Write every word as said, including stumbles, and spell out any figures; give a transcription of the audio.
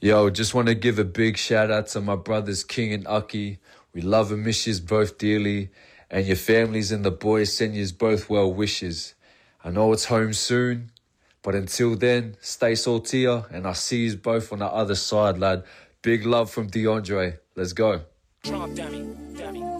Yo, just want to give a big shout out to my brothers King and Aki. We love and miss yous both dearly. And your families and the boys send yous both well wishes. I know it's home soon, but until then, stay saltier, and I'll see yous both on the other side, lad. Big love from DeAndre. Let's go. Drop, dummy, dummy.